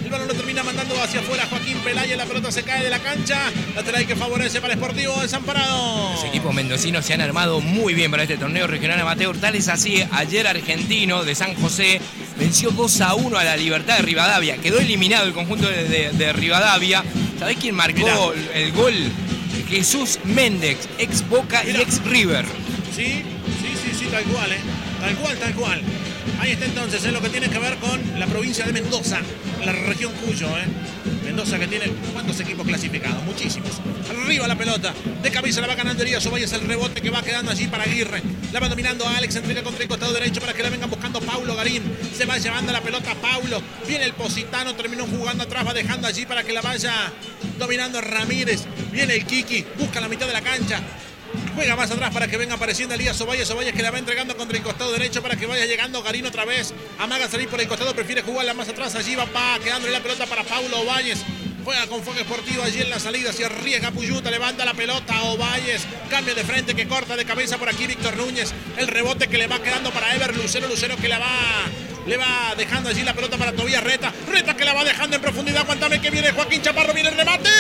El balón lo termina mandando hacia afuera Joaquín Pelaya. La pelota se cae de la cancha. Lateral que favorece para Sportivo Desamparado. Los equipos mendocinos se han armado muy bien para este torneo regional amateur. Tal es así, ayer Argentino de San José venció 2-1 a la Libertad de Rivadavia. Quedó eliminado el conjunto de Rivadavia. ¿Sabés quién marcó el gol? Jesús Méndez, ex Boca y ex River. Sí, tal cual, Tal cual. Ahí está entonces, lo que tiene que ver con la provincia de Mendoza, la región Cuyo, Mendoza que tiene ¿cuántos equipos clasificados? Muchísimos. Arriba la pelota, de cabeza la va ganando Elías Ovalles, el rebote que va quedando allí para Aguirre. La va dominando Alex, entrega contra el costado derecho para que la vengan buscando Paulo Garín. Se va llevando la pelota Paulo. Viene el Positano, terminó jugando atrás, va dejando allí para que la vaya dominando Ramírez. Viene el Kiki, busca la mitad de la cancha. Juega más atrás para que venga apareciendo Elías Ovalles. Ovalles que la va entregando contra el costado derecho para que vaya llegando Garín otra vez. Amaga salir por el costado, prefiere jugarla más atrás. Allí va quedándole la pelota para Paulo Ovalles. Juega con Foque Sportivo allí en la salida. Se arriesga Puyuta, levanta la pelota Ovalles. Cambio de frente que corta de cabeza por aquí Víctor Núñez. El rebote que le va quedando para Ever Lucero. Lucero que le va dejando allí la pelota para Tobías Reta. Reta que la va dejando en profundidad. Aguántame que viene Joaquín Chaparro. Viene el remate.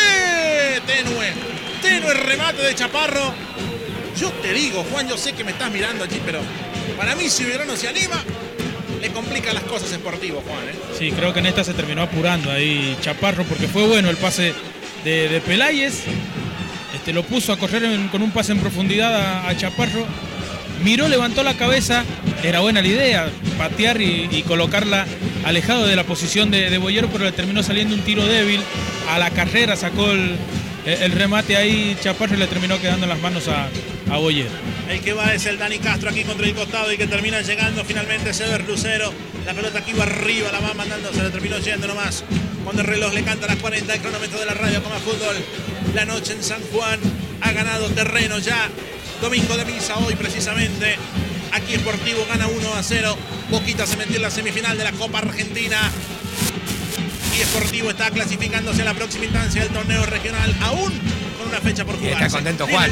Tenue el remate de Chaparro. Yo te digo, Juan, yo sé que me estás mirando allí, pero para mí si Belgrano se anima, le complica las cosas Sportivo, Juan. Sí, creo que en esta se terminó apurando ahí Chaparro, porque fue bueno el pase de Peláez. Lo puso a correr con un pase en profundidad a Chaparro. Miró, levantó la cabeza. Era buena la idea, patear y colocarla alejado de la posición de Boyero, pero le terminó saliendo un tiro débil. A la carrera sacó el remate ahí Chaparro y le terminó quedando en las manos a Boyero. El que va es el Dani Castro aquí contra el costado y que termina llegando finalmente Sever Lucero. La pelota aquí va arriba, la va mandando, se le terminó yendo nomás. Cuando el reloj le canta a las 40, el cronómetro de la radio como fútbol. La noche en San Juan ha ganado terreno ya. Domingo de misa hoy precisamente. Aquí Sportivo gana 1-0. Boquita se metió en la semifinal de la Copa Argentina. Y Sportivo está clasificándose a la próxima instancia del torneo regional, aún con una fecha por jugarse. ¿Está contento Juan?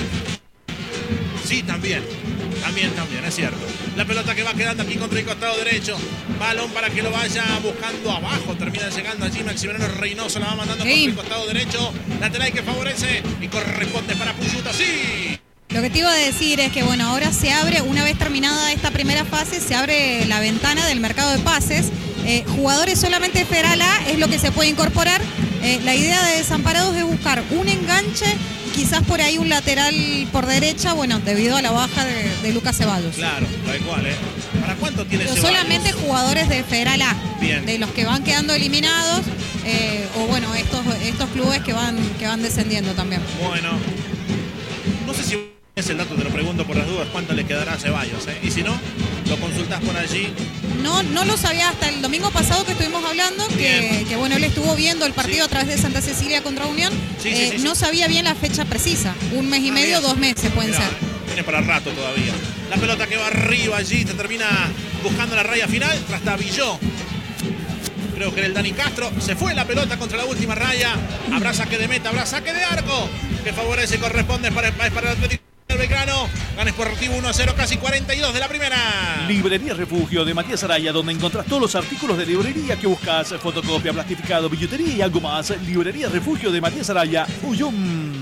Sí, también, es cierto. La pelota que va quedando aquí contra el costado derecho. Balón para que lo vaya buscando abajo. Termina llegando allí Maximiliano Reynoso. La va mandando contra el costado derecho. Lateral que favorece y corresponde para Puyuta. ¡Sí! Lo que te iba a decir es que, bueno, ahora se abre, una vez terminada esta primera fase, se abre la ventana del mercado de pases. Jugadores solamente de Federal A es lo que se puede incorporar. La idea de Desamparados es buscar un enganche, quizás por ahí un lateral por derecha, bueno, debido a la baja de Lucas Ceballos. Claro, tal cual, ¿Para cuánto tiene Pero Ceballos? solamente jugadores de Federal A. Bien. De los que van quedando eliminados, o bueno, estos clubes que van descendiendo también. Bueno, no sé si es el dato, te lo pregunto por las dudas, cuánto le quedará a Ceballos, Y si no, lo consultás por allí. No lo sabía hasta el domingo pasado que estuvimos hablando, que bueno, él estuvo viendo el partido a través de Santa Cecilia contra Unión. No sabía bien la fecha precisa, un mes y medio, 2 meses pueden ser. Tiene para rato todavía. La pelota que va arriba allí, te termina buscando la raya final, tras Davilló. Creo que era el Dani Castro. Se fue la pelota contra la última raya. Habrá saque de meta, habrá saque de arco, que favorece y corresponde para el Atlético Belgrano. Gana Sportivo 1-0, casi 42 de la primera. Librería Refugio de Matías Araya, donde encontrás todos los artículos de librería que buscas: fotocopia, plastificado, billutería y algo más. Librería Refugio de Matías Araya, Uyum.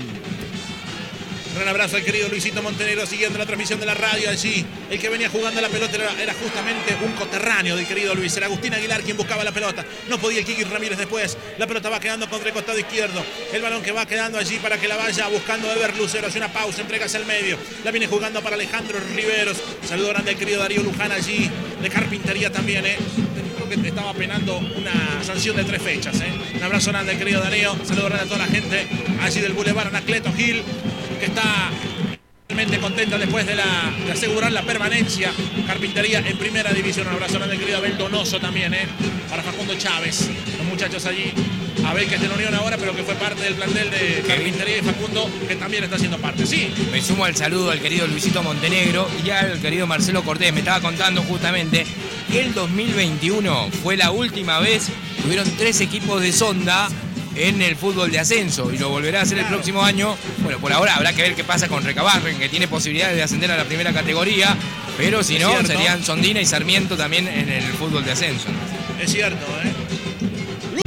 Gran abrazo al querido Luisito Montenegro siguiendo la transmisión de la radio allí. El que venía jugando la pelota era justamente un coterráneo del querido Luis. Era Agustín Aguilar quien buscaba la pelota. No podía el Kiki Ramírez después. La pelota va quedando contra el costado izquierdo. El balón que va quedando allí para que la vaya buscando Ever Lucero. Hace una pausa, entrega hacia el medio. La viene jugando para Alejandro Riveros. Saludo grande al querido Darío Luján allí. De Carpintería también, Creo que estaba penando una sanción de 3 fechas, Un abrazo grande al querido Darío. Saludo grande a toda la gente allí del Boulevard Anacleto Gil, que está realmente contenta después de asegurar la permanencia. Carpintería en primera división. Un abrazo grande al querido Abel Donoso también, para Facundo Chávez. Los muchachos allí. Abel que está en Unión ahora, pero que fue parte del plantel de Carpintería, y Facundo que también está haciendo parte. Sí. Me sumo al saludo al querido Luisito Montenegro y al querido Marcelo Cortés. Me estaba contando justamente que el 2021 fue la última vez que hubieron 3 equipos de sonda en el fútbol de ascenso, y lo volverá a hacer el próximo año. Bueno, por ahora habrá que ver qué pasa con Recabarren, que tiene posibilidades de ascender a la primera categoría, pero si no, serían Sondina y Sarmiento también en el fútbol de ascenso. Es cierto,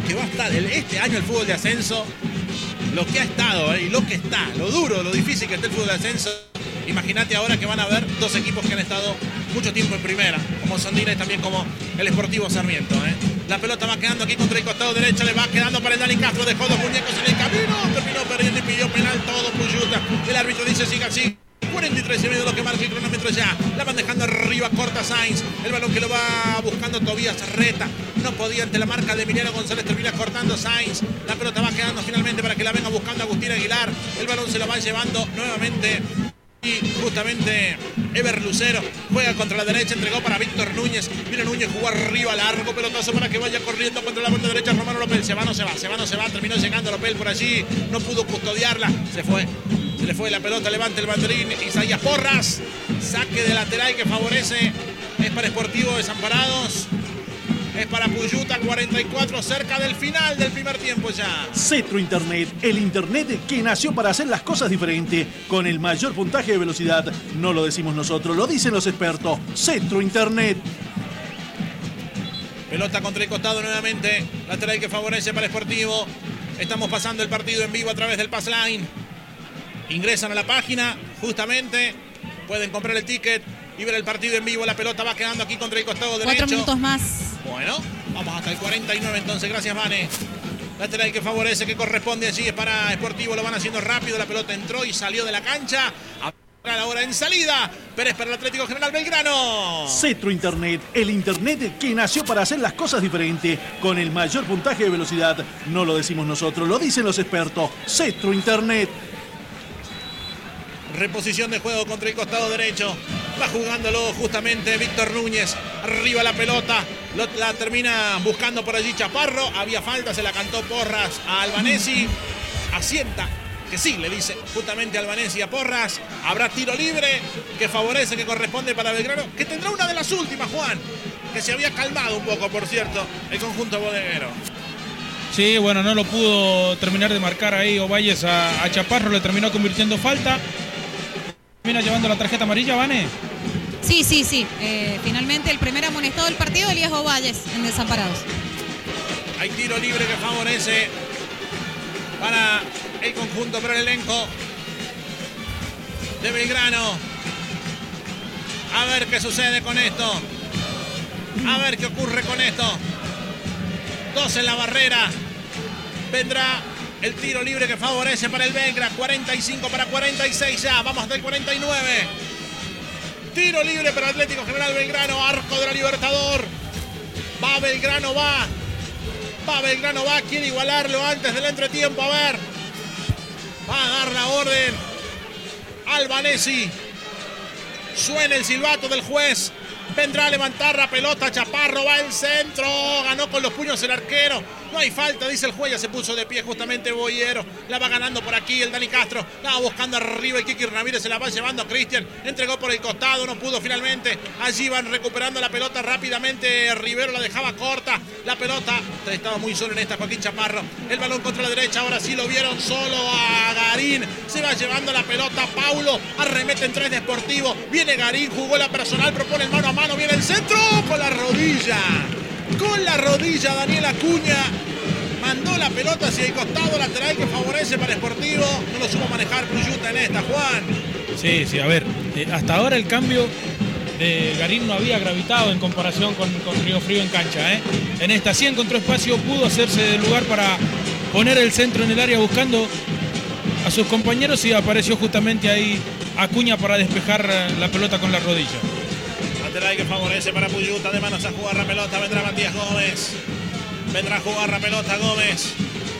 que va a estar este año el fútbol de ascenso, lo que ha estado y lo que está, lo duro, lo difícil que está el fútbol de ascenso. Imagínate ahora que van a haber dos equipos que han estado mucho tiempo en primera, como Sondina y también como el Sportivo Sarmiento. La pelota va quedando aquí contra el costado derecho, le va quedando para el Dani Castro, dejó dos muñecos en el camino, terminó perdiendo y pidió penal todo Puyuta. El árbitro dice siga así. 43 y medio lo que marca el cronómetro ya. La van dejando arriba, corta Sainz. El balón que lo va buscando Tobías Reta. No podía ante la marca de Emiliano González. Termina cortando Sainz. La pelota va quedando finalmente para que la venga buscando Agustín Aguilar. El balón se lo va llevando nuevamente. Y justamente Ever Lucero juega contra la derecha, entregó para Víctor Núñez. Viene Núñez, jugó arriba, largo pelotazo para que vaya corriendo contra la banda derecha Romano López. Se va, no se va. Terminó llegando López por allí. No pudo custodiarla. Se le fue la pelota, levanta el banderín. Isaías Porras. Saque de lateral que favorece. Es para Sportivo Desamparados. Es para Puyuta, 44, cerca del final del primer tiempo ya. Cetro Internet, el internet que nació para hacer las cosas diferentes, con el mayor puntaje de velocidad. No lo decimos nosotros, lo dicen los expertos. Cetro Internet. Pelota contra el costado nuevamente. Lateral que favorece para Sportivo. Estamos pasando el partido en vivo a través del Pass Line. Ingresan a la página, justamente. Pueden comprar el ticket y ver el partido en vivo. La pelota va quedando aquí contra el costado derecho. 4 minutos más. Bueno, vamos hasta el 49 entonces, gracias Vane. Lateral que favorece, que corresponde allí, es para Sportivo, lo van haciendo rápido, la pelota entró y salió de la cancha. Ahora en salida, Pérez para el Atlético General Belgrano. Cetro Internet, el internet que nació para hacer las cosas diferentes, con el mayor puntaje de velocidad. No lo decimos nosotros, lo dicen los expertos. Cetro Internet. Reposición de juego contra el costado derecho. Va jugándolo justamente Víctor Núñez. Arriba la pelota. La termina buscando por allí Chaparro. Había falta, se la cantó Porras a Albanesi. Asienta, que sí, le dice justamente Albanesi a Porras. Habrá tiro libre que favorece, que corresponde para Belgrano. Que tendrá una de las últimas, Juan. Que se había calmado un poco, por cierto, el conjunto bodeguero. Sí, bueno, no lo pudo terminar de marcar ahí Ovalles a Chaparro. Le terminó convirtiendo falta. Termina llevando la tarjeta amarilla, Vane. Sí. Finalmente el primer amonestado del partido, Elías Ovalles, en Desamparados. Hay tiro libre que favorece para el conjunto, para el elenco de Belgrano. A ver qué sucede con esto. A ver qué ocurre con esto. 2 en la barrera. Vendrá el tiro libre que favorece para el Belgrano. 45 para 46 ya. Vamos del 49. Tiro libre para Atlético General Belgrano. Arco de la Libertador. Va Belgrano, va. Quiere igualarlo antes del entretiempo. A ver. Va a dar la orden Albanesi. Suena el silbato del juez. Vendrá a levantar la pelota Chaparro, va el centro, ganó con los puños el arquero. No hay falta, dice el juez, ya se puso de pie justamente Boyero. La va ganando por aquí el Dani Castro. La va buscando arriba el Kiki Ramírez, se la va llevando a Cristian. Entregó por el costado, no pudo finalmente. Allí van recuperando la pelota rápidamente. Rivero la dejaba corta. La pelota estaba muy solo en esta, Joaquín Chaparro. El balón contra la derecha, ahora sí lo vieron solo a Garín. Se va llevando la pelota Paulo. Arremete en 3 de Sportivo. Viene Garín, jugó la personal, propone el mano a mano. Viene el centro con la rodilla. Con la rodilla Daniel Acuña. Mandó la pelota hacia el costado lateral que favorece para Sportivo. No lo supo manejar Puyuta en esta, Juan. Sí, a ver. Hasta ahora el cambio de Garín no había gravitado en comparación con Río Frío en cancha. En esta sí encontró espacio, pudo hacerse del lugar para poner el centro en el área buscando a sus compañeros y apareció justamente ahí Acuña para despejar la pelota con la rodilla. Lateral que favorece para Puyuta, de manos a jugar la pelota, vendrá Matías Gómez. Vendrá a jugar la pelota Gómez.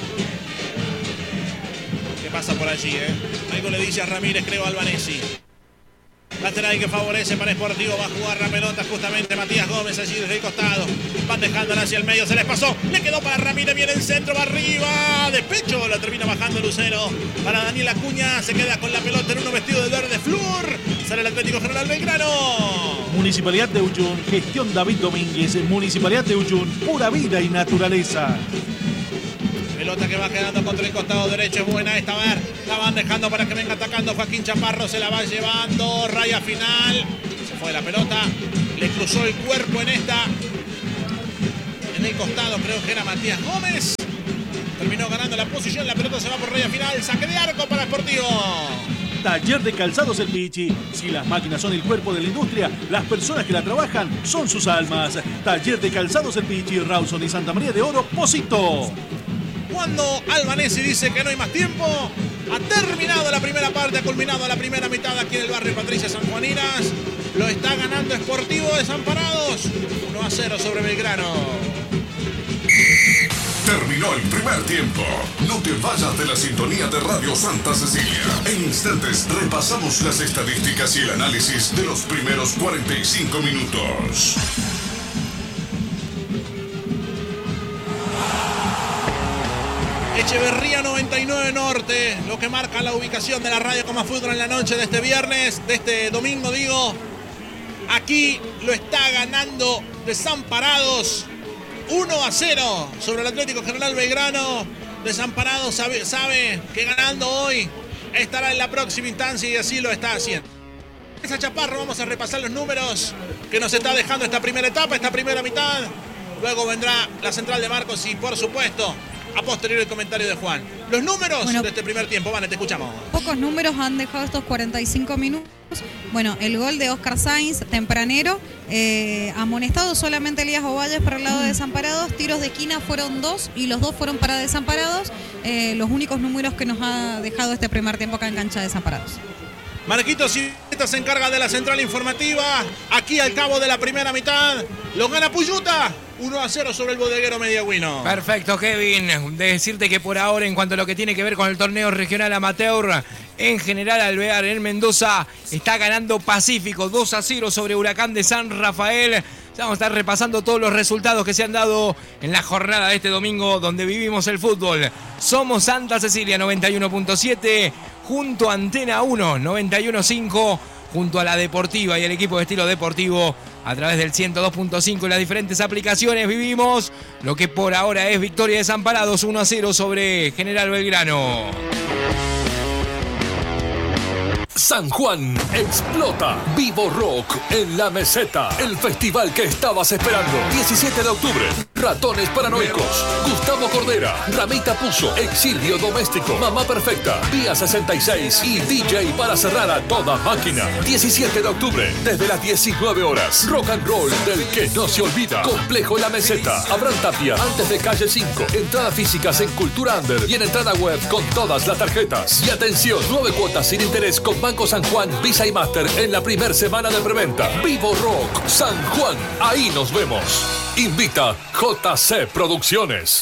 ¿Qué pasa por allí, Algo le dice a Ramírez, creo, a Albanesi. Lateral que favorece para Sportivo, va a jugar la pelota justamente Matías Gómez allí desde el costado. Van dejándola hacia el medio, se les pasó. Le quedó para Ramírez, viene el centro, va arriba. De pecho, la termina bajando Lucero. Para Daniel Acuña, se queda con la pelota en uno vestido de verde flúor. Sale el Atlético General Belgrano. Municipalidad de Uyun, gestión David Domínguez. Municipalidad de Uyun, pura vida y naturaleza. Pelota que va quedando contra el costado derecho, es buena esta, a ver, la van dejando para que venga atacando Joaquín Chaparro, se la va llevando, raya final, se fue la pelota, le cruzó el cuerpo en En el costado creo que era Matías Gómez. Terminó ganando la posición, la pelota se va por raya final. Saque de arco para Sportivo. Taller de Calzados El Pichi. Si las máquinas son el cuerpo de la industria, las personas que la trabajan son sus almas. Taller de Calzados El Pichi, Rawson y Santa María de Oro, Posito. Cuando Albanesi dice que no hay más tiempo, ha terminado la primera parte, ha culminado la primera mitad aquí en el barrio Patricia Sanjuaninas. Lo está ganando Sportivo Desamparados. 1-0 sobre Belgrano. Terminó el primer tiempo. No te vayas de la sintonía de Radio Santa Cecilia. En instantes repasamos las estadísticas y el análisis de los primeros 45 minutos. Echeverría 99 Norte, lo que marca la ubicación de la radio como fútbol en la noche de este viernes, de este domingo digo. Aquí lo está ganando Desamparados 1-0 sobre el Atlético General Belgrano. Desamparados sabe que ganando hoy estará en la próxima instancia y así lo está haciendo. Esa Chaparro, vamos a repasar los números que nos está dejando esta primera etapa, esta primera mitad. Luego vendrá la central de Marcos y por supuesto a posteriori el comentario de Juan. Los números de este primer tiempo, Vane, te escuchamos. Pocos números han dejado estos 45 minutos. Bueno, el gol de Oscar Sainz, tempranero, amonestado solamente Elías Ovalles para el lado de Desamparados. Tiros de esquina fueron 2 y los 2 fueron para Desamparados. Los únicos números que nos ha dejado este primer tiempo acá en cancha de Desamparados. Marquito Civita se encarga de la central informativa. Aquí al cabo de la primera mitad lo gana Puyuta. 1-0 sobre el bodeguero Mediagüino. Perfecto, Kevin. De decirte que por ahora, en cuanto a lo que tiene que ver con el torneo regional amateur, en general Alvear en Mendoza está ganando Pacífico 2-0 sobre Huracán de San Rafael. Vamos a estar repasando todos los resultados que se han dado en la jornada de este domingo donde vivimos el fútbol. Somos Santa Cecilia 91.7 junto a Antena 1 91.5 junto a la Deportiva y el equipo de estilo deportivo a través del 102.5 y las diferentes aplicaciones. Vivimos lo que por ahora es victoria de Desamparados 1-0 sobre General Belgrano. San Juan explota. Vivo Rock en la Meseta. El festival que estabas esperando. 17 de octubre. Ratones Paranoicos. Gustavo Cordera. Ramita Puzo. Exilio Doméstico. Mamá Perfecta. Vía 66. Y DJ para cerrar a toda máquina. 17 de octubre. Desde las 19 horas. Rock and roll del que no se olvida. Complejo La Meseta. Abraham Tapia. Antes de calle 5. Entradas físicas en Cultura Under. Y en entrada web con todas las tarjetas. Y atención. 9 cuotas sin interés con Banco San Juan, Visa y Master en la primera semana de preventa. Vivo Rock San Juan, ahí nos vemos. Invita JC Producciones.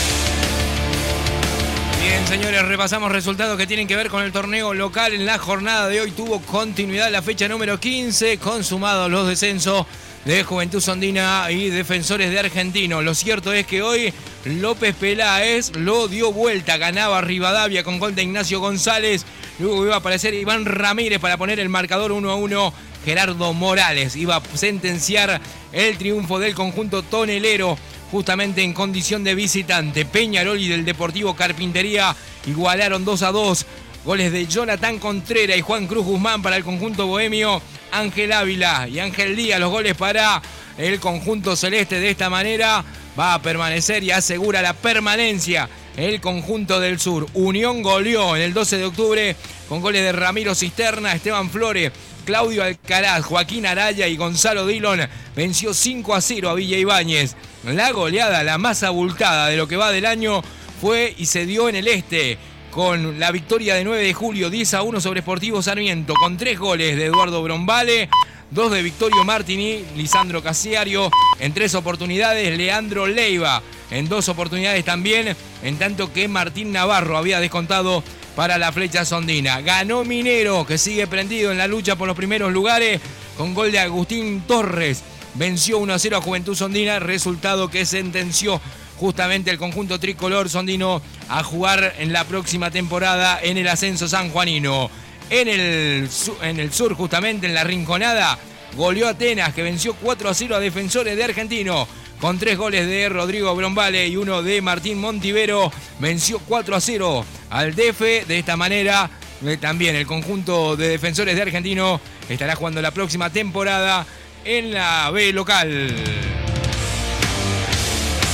Bien, señores, repasamos resultados que tienen que ver con el torneo local. En la jornada de hoy tuvo continuidad la fecha número 15, consumados los descensos de Juventud Sondina y Defensores de Argentino. Lo cierto es que hoy López Peláez lo dio vuelta, ganaba Rivadavia con gol de Ignacio González. Luego iba a aparecer Iván Ramírez para poner el marcador 1-1. Gerardo Morales iba a sentenciar el triunfo del conjunto tonelero justamente en condición de visitante. Peñarol y del Deportivo Carpintería igualaron 2-2. Goles de Jonathan Contreras y Juan Cruz Guzmán para el conjunto bohemio. Ángel Ávila y Ángel Díaz, los goles para el conjunto celeste. De esta manera va a permanecer y asegura la permanencia el conjunto del sur. Unión goleó en el 12 de octubre con goles de Ramiro Cisterna, Esteban Flores, Claudio Alcaraz, Joaquín Araya y Gonzalo Dillon. Venció 5-0 a Villa Ibáñez. La goleada, la más abultada de lo que va del año, fue y se dio en el este, con la victoria de 9 de julio, 10-1 sobre Sportivo Sarmiento, con 3 goles de Eduardo Brombale, 2 de Victorio Martini, Lisandro Casiario, en 3 oportunidades, Leandro Leiva, en 2 oportunidades también, en tanto que Martín Navarro había descontado para la Flecha Sondina. Ganó Minero, que sigue prendido en la lucha por los primeros lugares, con gol de Agustín Torres. Venció 1-0 a Juventud Sondina, resultado que sentenció justamente el conjunto tricolor sondino a jugar en la próxima temporada en el ascenso sanjuanino. En el sur, justamente en la Rinconada, goleó Atenas, que venció 4-0 a Defensores de Argentino, con 3 goles de Rodrigo Brombale y 1 de Martín Montivero. Venció 4-0 al DF. De esta manera, también el conjunto de Defensores de Argentino estará jugando la próxima temporada en la B local.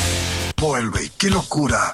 vuelve. ¡Qué locura!